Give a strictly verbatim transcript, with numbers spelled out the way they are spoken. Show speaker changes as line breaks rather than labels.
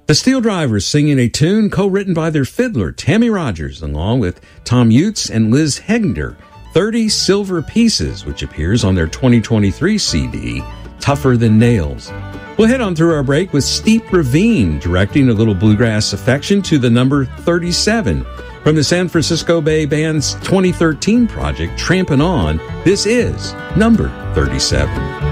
The Steel Drivers singing a tune co-written by their fiddler, Tammy Rogers, along with Tom Utes and Liz Hegner, thirty Silver Pieces, which appears on their twenty twenty-three C D, Tougher Than Nails. We'll head on through our break with Steep Ravine, directing a little bluegrass affection to the number thirty-seven. From the San Francisco Bay Band's twenty thirteen project, Trampin' On, this is number thirty-seven.